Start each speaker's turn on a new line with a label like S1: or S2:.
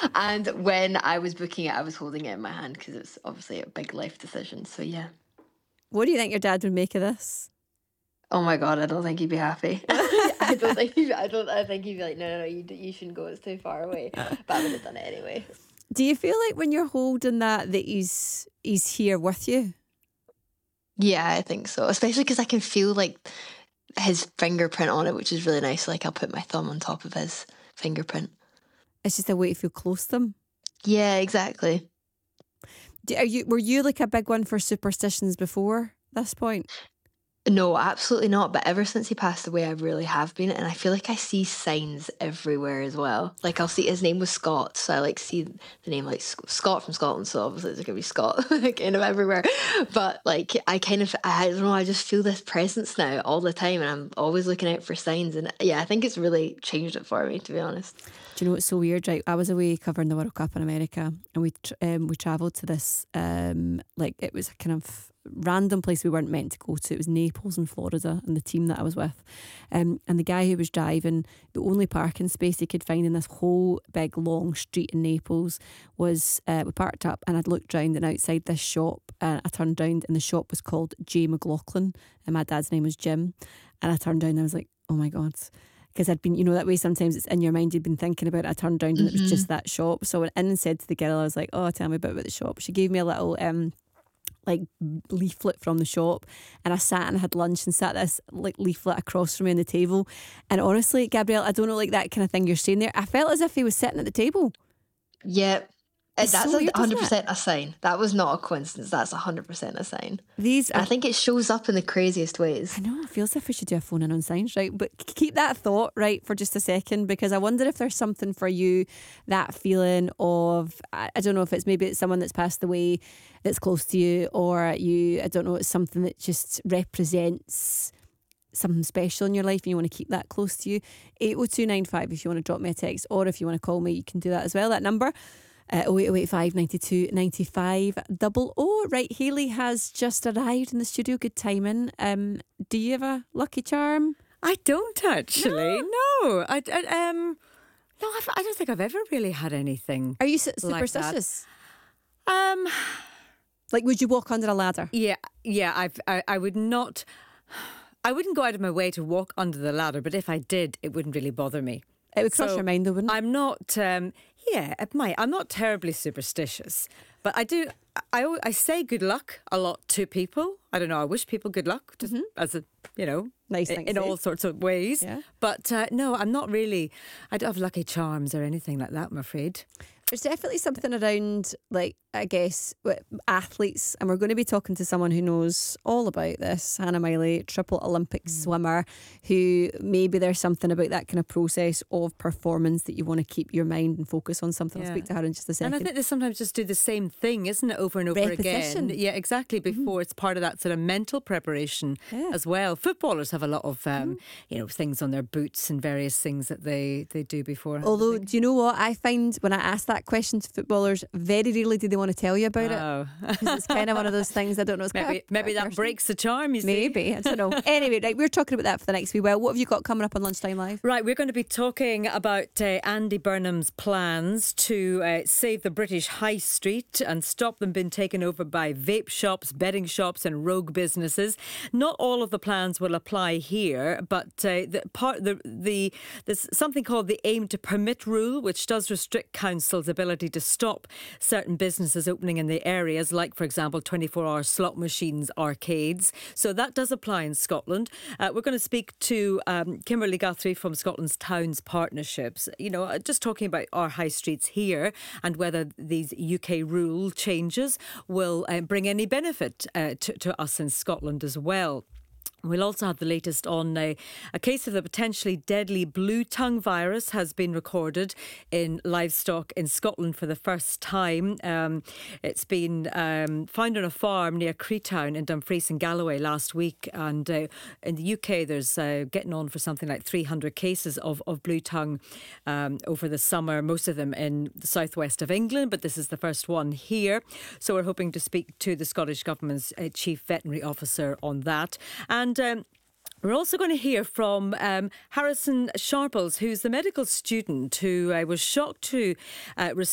S1: And when I was booking it, I was holding it in my hand because it's obviously a big life decision. So yeah.
S2: What do you think your dad would make of this?
S1: Oh my God, I don't think he'd be happy. I think he'd be like, no, you shouldn't go. It's too far away. But I would have done it anyway.
S2: Do you feel like when you're holding that he's here with you?
S1: Yeah, I think so. Especially because I can feel like his fingerprint on it, which is really nice. Like I'll put my thumb on top of his fingerprint.
S2: It's just a way to feel close to them.
S1: Yeah, exactly.
S2: Were you like a big one for superstitions before this point?
S1: No, absolutely not. But ever since he passed away, I really have been. And I feel like I see signs everywhere as well. Like I'll see his name was Scott. So I like see the name like Scott from Scotland. So obviously it's going to be Scott kind of everywhere. But like I don't know, I just feel this presence now all the time. And I'm always looking out for signs. And yeah, I think it's really changed it for me, to be honest.
S2: Do you know what's so weird, right? I was away covering the World Cup in America, and we travelled to this like it was a kind of random place we weren't meant to go to. It was Naples in Florida, and the team that I was with, and the guy who was driving, the only parking space he could find in this whole big long street in Naples was we parked up, and I'd looked round, and outside this shop, I turned round, and the shop was called J. McLaughlin, and my dad's name was Jim, and I turned round and I was like, oh my God. Because I'd been, that way sometimes it's in your mind, you'd been thinking about it. I turned around and it was just that shop. So I went in and said to the girl, I was like, oh, tell me a bit about the shop. She gave me a little like leaflet from the shop, and I sat and had lunch and sat this like leaflet across from me on the table. And honestly, Gabrielle, I don't know, like that kind of thing you're saying there, I felt as if he was sitting at the table.
S1: Yeah.
S2: It's
S1: That's
S2: so weird,
S1: 100% a sign. That was not a coincidence. That's 100% a sign.
S2: I
S1: think it shows up in the craziest ways.
S2: I know, it feels as if we should do a phone in on signs, right? But keep that thought, right, for just a second, because I wonder if there's something for you, that feeling of, I don't know if maybe it's someone that's passed away that's close to you, or I don't know, it's something that just represents something special in your life and you want to keep that close to you. 80295 if you want to drop me a text, or if you want to call me, you can do that as well. That number 08085 92 95 00. Right, Hayley has just arrived in the studio. Good timing. Do you have a lucky charm?
S3: I don't actually. No, I don't think I've ever really had anything.
S2: Are you
S3: superstitious?
S2: Like, would you walk under a ladder?
S3: Yeah. I would not. I wouldn't go out of my way to walk under the ladder, but if I did, it wouldn't really bother me.
S2: It would cross your mind, though, wouldn't it?
S3: I'm not. It might. I'm not terribly superstitious, but I do. I say good luck a lot to people. I don't know. I wish people good luck, just as a
S2: nice thing
S3: in all sorts of ways.
S2: Yeah.
S3: But no, I'm not really. I don't have lucky charms or anything like that, I'm afraid.
S2: There's definitely something around, like, I guess, athletes, and we're going to be talking to someone who knows all about this, Hannah Miley, triple Olympic swimmer, who maybe there's something about that kind of process of performance that you want to keep your mind and focus on something. I'll speak to her in just a second.
S3: And I think they sometimes just do the same thing, isn't it, over and over
S2: Repetition.
S3: again? Yeah, exactly, before it's part of that sort of mental preparation as well. Footballers have a lot of, things on their boots and various things that they do before.
S2: Although, do you know what? I find when I ask that question to footballers, very rarely do they want to tell you about it. Because it's kind of one of those things, I don't know.
S3: Maybe that breaks the charm, you see.
S2: Maybe, I don't know. Anyway, right, we're talking about that for the next wee while. What have you got coming up on Lunchtime Live?
S3: Right, we're going to be talking about Andy Burnham's plans to save the British High Street and stop them being taken over by vape shops, betting shops and rogue businesses. Not all of the plans will apply here, but there's something called the Aim to Permit rule, which does restrict councils' ability to stop certain businesses opening in the areas, like, for example, 24-hour slot machines, arcades. So that does apply in Scotland. We're going to speak to Kimberly Guthrie from Scotland's Towns Partnerships, just talking about our high streets here and whether these UK rule changes will bring any benefit to us in Scotland as well. We'll also have the latest on a case of the potentially deadly blue tongue virus has been recorded in livestock in Scotland for the first time. It's been found on a farm near Creetown in Dumfries and Galloway last week. And in the UK, there's getting on for something like 300 cases of blue tongue over the summer, most of them in the southwest of England. But this is the first one here. So we're hoping to speak to the Scottish Government's Chief Veterinary Officer on that. And we're also going to hear from Harrison Sharples, who's the medical student who was shocked to receive